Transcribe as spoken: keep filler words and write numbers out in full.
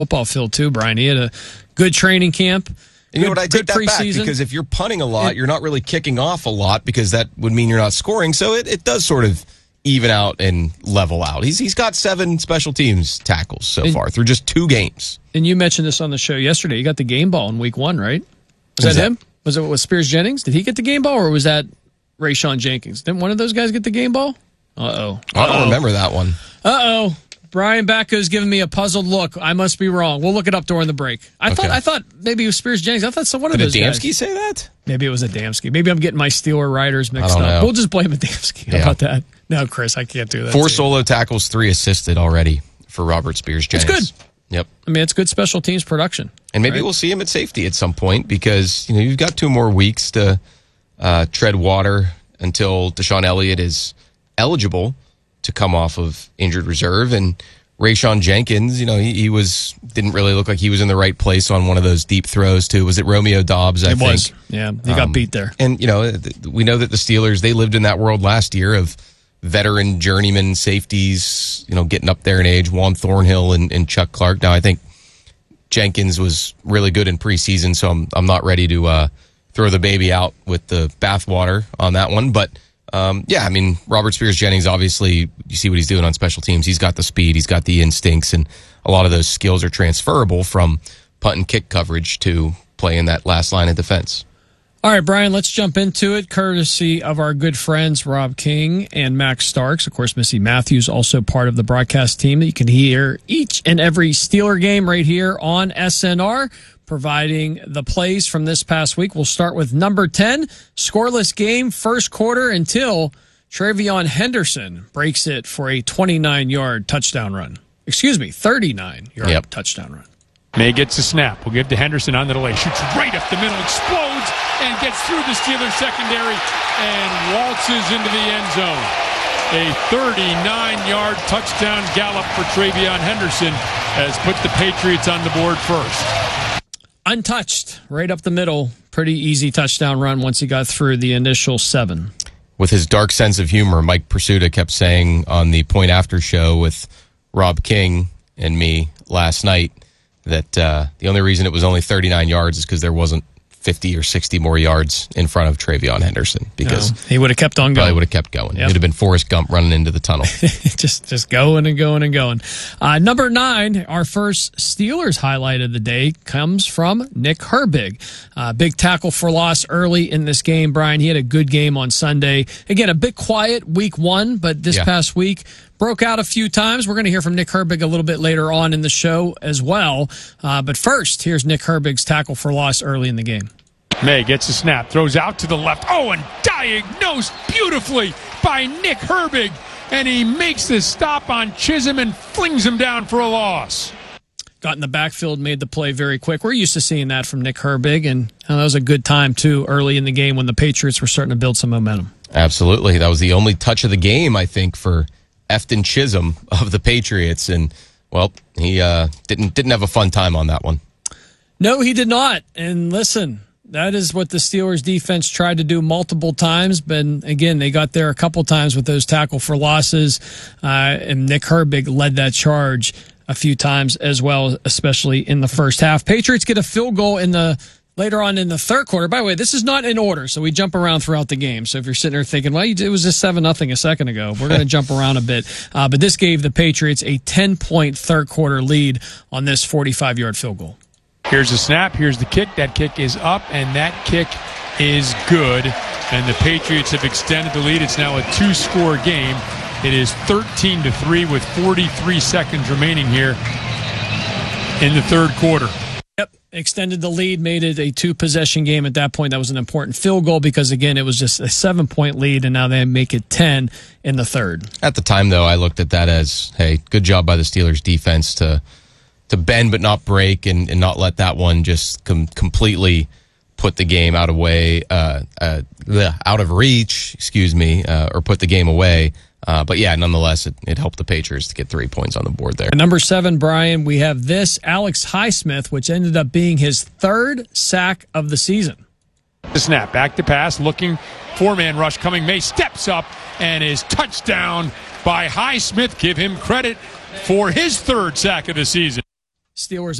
football field too, Brian. He had a good training camp. You know what, I take that back, because if you're punting a lot, you're not really kicking off a lot, because that would mean you're not scoring. So it, it does sort of even out and level out. He's He's got seven special teams tackles so and, far through just two games. And you mentioned this on the show yesterday. You got the game ball in week one, right? Was, was that, that him? Was it with Spears Jennings? Did he get the game ball, or was that Rayshawn Jenkins? Didn't one of those guys get the game ball? Uh-oh. I don't remember that one. Uh-oh. Brian Backo's giving me a puzzled look. I must be wrong. We'll look it up during the break. I okay. thought I thought maybe it was Spears Jennings. I thought so one Did of those Adamski guys. say that? Maybe it was Adamski. Maybe I'm getting my Steeler riders mixed up. Know. We'll just blame Adamski. How yeah. about that? No, Chris, I can't do that. Four solo tackles, three assisted already for Robert Spears Jennings. It's good. Yep. I mean, it's good special teams production. And maybe right? we'll see him at safety at some point, because you know you've got two more weeks to uh, tread water until Deshaun Elliott is eligible to come off of injured reserve. And Rayshawn Jenkins, you know, he, he was didn't really look like he was in the right place on one of those deep throws too. Was it Romeo Dobbs? I it think. Was. Yeah, he got um, beat there. And you know, we know that the Steelers, they lived in that world last year of veteran journeyman safeties, you know, getting up there in age. Juan Thornhill and, and Chuck Clark. Now, I think Jenkins was really good in preseason, so I'm I'm not ready to uh, throw the baby out with the bathwater on that one, but. Um, yeah, I mean, Robert Spears Jennings, obviously, you see what he's doing on special teams. He's got the speed, he's got the instincts, and a lot of those skills are transferable from punt and kick coverage to playing that last line of defense. All right, Brian, let's jump into it, courtesy of our good friends Rob King and Max Starks. Of course, Missy Matthews, also part of the broadcast team that you can hear each and every Steeler game right here on S N R. Providing the plays from this past week. We'll start with number ten, scoreless game, first quarter, until Travion Henderson breaks it for a twenty-nine-yard touchdown run. Excuse me, thirty-nine-yard yep. touchdown run. May gets a snap. We'll give to Henderson on the delay. Shoots right up the middle, explodes, and gets through the Steelers secondary and waltzes into the end zone. A thirty-nine-yard touchdown gallop for Travion Henderson has put the Patriots on the board first. Untouched, right up the middle. Pretty easy touchdown run once he got through the initial seven. With his dark sense of humor, Mike Pursuta kept saying on the Point After show with Rob King and me last night that uh, the only reason it was only thirty-nine yards is because there wasn't fifty or sixty more yards in front of Travion Henderson, because no, he would have kept on going. Probably would have kept going. Yep. It'd have been Forrest Gump running into the tunnel. just just going and going and going. Uh, number nine, our first Steelers highlight of the day comes from Nick Herbig. Uh, big tackle for loss early in this game, Brian. He had a good game on Sunday. Again, a bit quiet week one, but this yeah. past week broke out a few times. We're going to hear from Nick Herbig a little bit later on in the show as well. Uh, but first, here's Nick Herbig's tackle for loss early in the game. May gets a snap, throws out to the left. Oh, and diagnosed beautifully by Nick Herbig. And he makes the stop on Chisholm and flings him down for a loss. Got in the backfield, made the play very quick. We're used to seeing that from Nick Herbig, and uh, that was a good time, too, early in the game when the Patriots were starting to build some momentum. Absolutely. That was the only touch of the game, I think, for Efton Chisholm of the Patriots. And, well, he uh, didn't didn't have a fun time on that one. No, he did not. And listen, that is what the Steelers defense tried to do multiple times. But again, they got there a couple times with those tackle for losses. Uh, and Nick Herbig led that charge a few times as well, especially in the first half. Patriots get a field goal in the later on in the third quarter. By the way, this is not in order, so we jump around throughout the game. So if you're sitting there thinking, well, it was just seven nothing a second ago, we're going to jump around a bit. Uh, but this gave the Patriots a ten-point third quarter lead on this forty-five-yard field goal. Here's the snap. Here's the kick. That kick is up, and that kick is good. And the Patriots have extended the lead. It's now a two-score game. It is thirteen to three with forty-three seconds remaining here in the third quarter. Yep, extended the lead, made it a two-possession game at that point. That was an important field goal because, again, it was just a seven-point lead, and now they make it ten in the third. At the time, though, I looked at that as, hey, good job by the Steelers defense to to bend but not break and, and not let that one just com- completely put the game out of way, uh, uh, out of reach, excuse me, uh, or put the game away. Uh, but yeah, nonetheless, it, it helped the Patriots to get three points on the board there. Number seven, Brian, we have this, Alex Highsmith, which ended up being his third sack of the season. The snap, back to pass, looking, four-man rush coming. May steps up and is touchdown by Highsmith. Give him credit for his third sack of the season. Steelers